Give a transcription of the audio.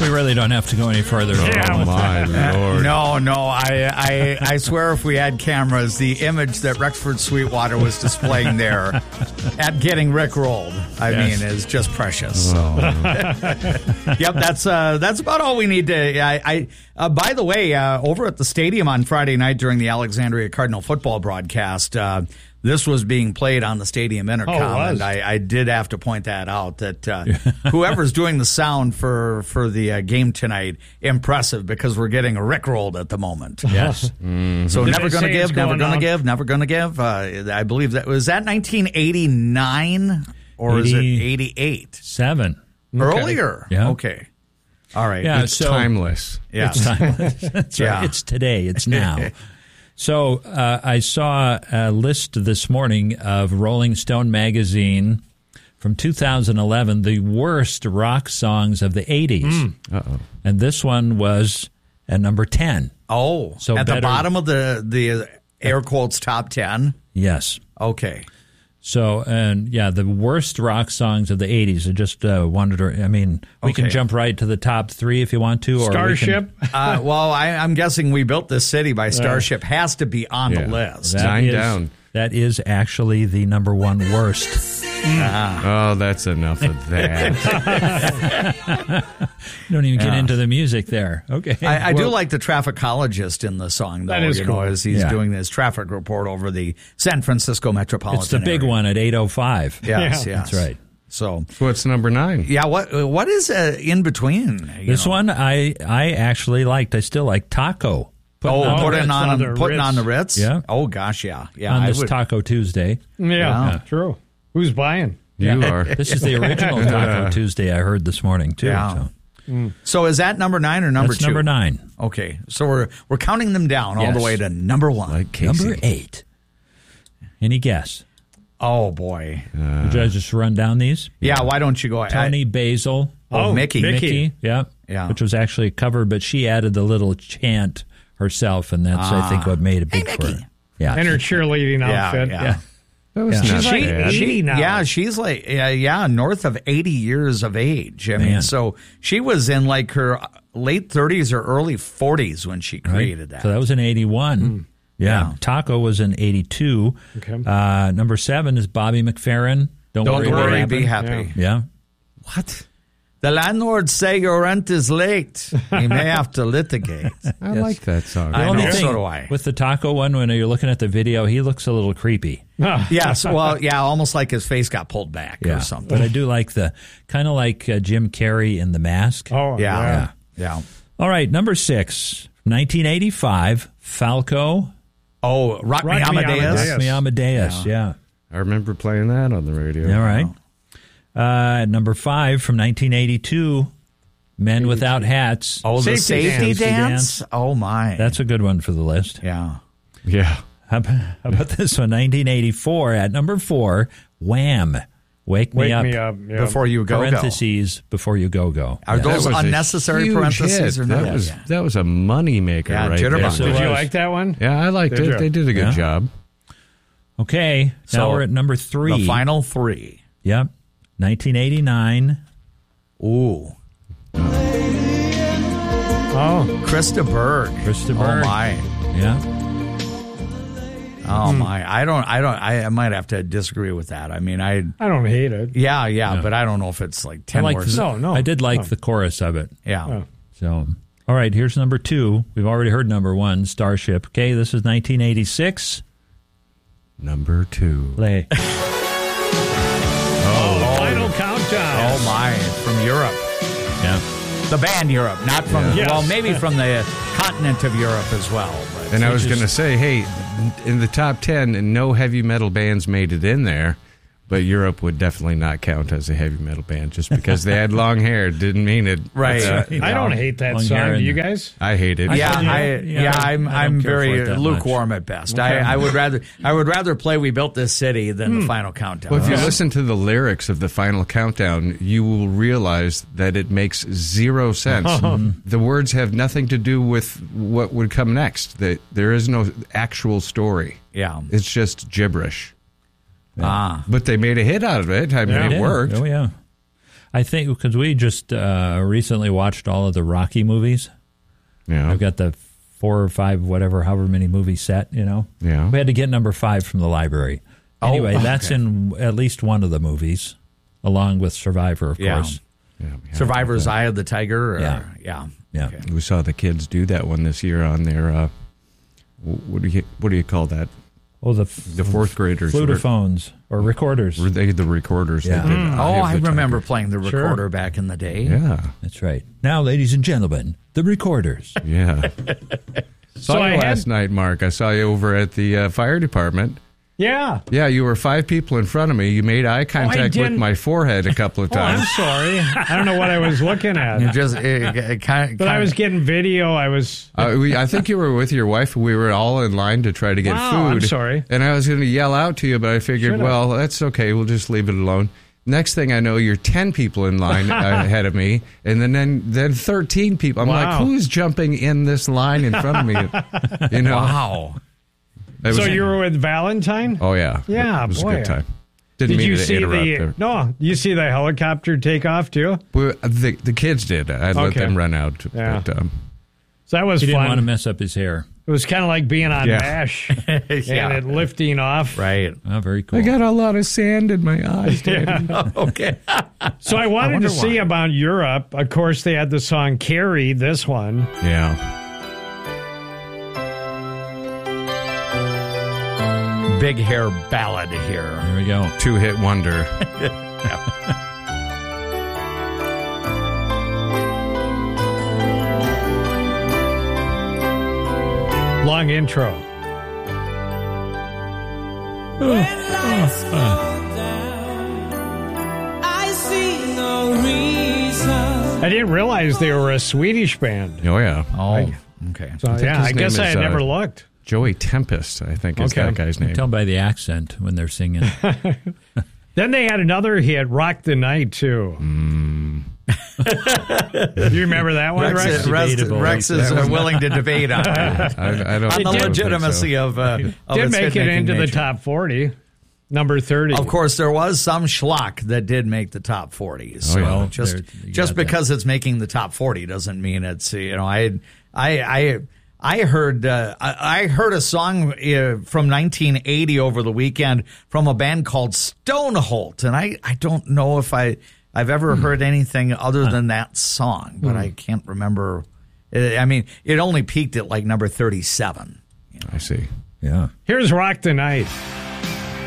We really don't have to go any further. Oh, my Lord. No. I swear if we had cameras, the image that Rexford Sweetwater was displaying there at getting rickrolled, I mean, is just precious. Oh. Yep, that's about all we need to. By the way, over at the stadium on Friday night during the Alexandria Cardinal football broadcast, this was being played on the stadium intercom, and I did have to point that out, that whoever's doing the sound for the game tonight, impressive, because we're getting rickrolled at the moment. Yes. So never going to give, never going to give, never going to give. I believe that was that 1989 or is it 88? 7. Earlier. Yeah. Okay. All right. Yeah, It's timeless. Yeah. It's timeless. That's right. Yeah. It's today. It's now. So I saw a list this morning of Rolling Stone magazine from 2011, the worst rock songs of the 80s. Uh-oh. And this one was at number 10. Oh, So at the better- bottom of the air quotes top 10. Yes. Okay. So, and yeah, the worst rock songs of the 80s. I just wanted to, I mean, we can Okay. jump right to the top 3 if you want to. Or Starship. Well, I'm guessing We Built This City by Starship has to be on the list. Nine down. That is actually the number 1 worst. Oh, that's enough of that. Don't even get into the music there. Okay. I do like the trafficologist in the song, though. That is cool. As he's Yeah. doing his traffic report over the San Francisco metropolitan It's the big area. one at 8:05. Yes, Yeah. yes. That's right. So, What's number 9? yeah, what is in between? This one I actually liked. I still like Taco. Putting on the Ritz? Yeah. Oh, gosh, yeah. Yeah. On I this would- Taco Tuesday. Yeah, true. Who's buying? You are. This is the original Taco Tuesday I heard this morning, too. Yeah. So So is that number 9 or number that's 2? number 9. Okay. So we're counting them down all the Yes. way to number 1. Like Casey. Number 8. Any guess? Oh, boy. Should I just run down these? Yeah, why don't you go? Tony Basil. Mickey. Mickey. Yeah. Yeah. Which was actually a cover, but she added the little chant herself, and that's, I think, what made it big for her. Yeah. And her cheerleading outfit. Yeah. That was not She's like bad. 80 now. Yeah, she's like, north of 80 years of age. I mean, Man. so she was in like her late 30s or early 40s when she created that. So that was in 81. Yeah. Yeah. Taco was in 82. Okay. Number 7 is Bobby McFerrin. Don't worry, be happy. Yeah. Yeah. What? The landlord say your rent is late. He may have to litigate. I like that song. I Only know, thing so do I. with the Taco one, when you're looking at the video, he looks a little creepy. Yes, well, yeah, almost like his face got pulled back Yeah. or something. But I do like the kind of like Jim Carrey in The Mask. Oh, Yeah. All right, number 6, 1985, Falco. Oh, Rock Me Rock Me Amadeus. Amadeus. Rock Me Amadeus. Yeah. I remember playing that on the radio. All right. Number 5 from 1982, Men Without Hats. Oh, the Safety safety dance. dance? Oh, my. That's a good one for the list. yeah. Yeah. How about this one? 1984 at number 4, Wham! Wake Me Up. Yeah. Before you go. Parentheses, before you go. Are Yeah. those That was a unnecessary huge parentheses hit. or not? That was a money maker Yeah, right Jitterbug. there. Yes, it Did you was. like that one? Yeah, I liked Did it. you? They did a good Yeah. job. Okay, now So, we're at number 3. The final 3. Yep. 1989. Ooh. Oh, Krista Berg. Krista Oh, Berg. my. Yeah. Oh, my. I might have to disagree with that. I mean, I don't hate it. yeah, but I don't know if it's like 10 I like words. No. I did like the chorus of it. Yeah. Oh. So, all right, here's number 2. We've already heard number 1, Starship. Okay, this is 1986. Number 2. Play. Final countdown. Oh, my. From Europe. Yeah. The band Europe, not from, Yeah. well, Yes. maybe from the continent of Europe as well. But And I was going to say, hey, in the top 10, no heavy metal bands made it in there, but Europe would definitely not count as a heavy metal band just because they had long hair. Didn't mean it. Right. I don't hate that Long hair song. Do and- you guys? I hate it. Yeah, I I'm don't care for very it that lukewarm at best. I would rather play "We Built This City" than the final countdown. Well, if you listen to the lyrics of the final countdown, you will realize that it makes zero sense. The words have nothing to do with what would come next. There is no actual story. Yeah. It's just gibberish. Ah. But they made a hit out of it. I mean, It it did. worked. Oh, yeah. I think because we just recently watched all of the Rocky movies. Yeah. I've got the 4 or 5, however many movie set, Yeah. We had to get number 5 from the library. Anyway, that's in at least one of the movies, along with Survivor, of course. Yeah, Survivor's Eye of the Tiger. Yeah. Yeah. Okay. We saw the kids do that one this year on their, what do you call that? Oh, the fourth graders. flutophones or recorders. Were they the recorders? Yeah. They did Eye of I the remember Tiger. playing the recorder back in the day. Yeah. That's right. Now, ladies and gentlemen, the recorders. Yeah. So Saw I you had- last night, Mark. I saw you over at the fire department. Yeah. Yeah, you were 5 people in front of me. You made eye contact with didn't- my forehead a couple of Oh, I'm times. sorry. I don't know what I was looking at. You just kind But I was getting video. I was. I think you were with your wife. We were all in line to try to get Wow, food. I'm sorry. And I was going to yell out to you, but I figured, Should've. well, that's okay. We'll just leave it alone. Next thing I know, you're 10 people in line ahead of me, and then 13 people. I'm Wow. like, who's jumping in this line in front of me? You know? wow. It So was- you were with Valentine? Oh yeah, Yeah, it was boy. a good time. Didn't Did mean you to see interrupt the? there. No, you see the helicopter take off too. Well, the kids did. I let Okay. them run out. Yeah. But, So that was He didn't fun. want to mess up his hair. It was kind of like being on Yeah. MASH Yeah. and it lifting off. Right. Oh, very cool. I got a lot of sand in my eyes. Daddy. Okay. So I wanted wonder to see why. about Europe. Of course, they had the song "Carrie." This one. Yeah. Big hair ballad here. There we go. 2-hit wonder. Long intro. I didn't realize they were a Swedish band. Oh yeah. Oh, okay. So think yeah, his I guess name I is, had never looked. Joey Tempest, I think is Okay. that guy's name. Tell by the accent when they're singing. Then they had another hit, "Rock the Night," too. You remember that one, Rex? debatable. Rex is willing to debate on it. I don't. On the think so. legitimacy of Did its make it hit-making into the nature. top 40, number 30. Of course, there was some schlock that did make the top 40. So yeah. just There- you just got that. because it's making the top 40 doesn't mean it's I heard a song from 1980 over the weekend from a band called Stoneholt, and I don't know if I've ever heard anything other than that song, but I can't remember. I mean, it only peaked at like number 37. I see. Yeah. Here's "Rock the Night."